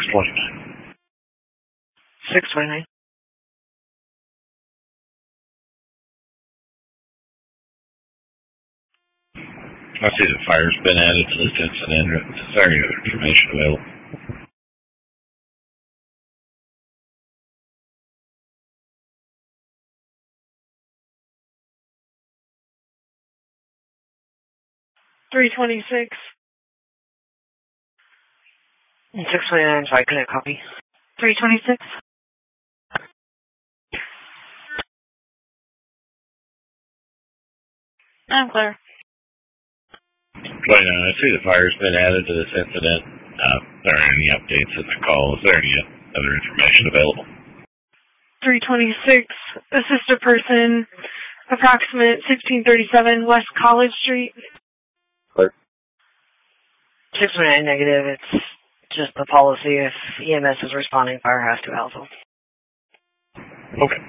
629. 629. I see the fire's been added to this incident. Is there any other information available? $326. 629, sorry, couldn't copy. 326. I'm clear. 29, I see the fire's been added to this incident. There aren't any updates in the call. Is there any other information available? 326. Assist a person, approximate 1637 West College Street. Clear. 629 negative. It's just the policy. If EMS is responding, fire has to also. Okay.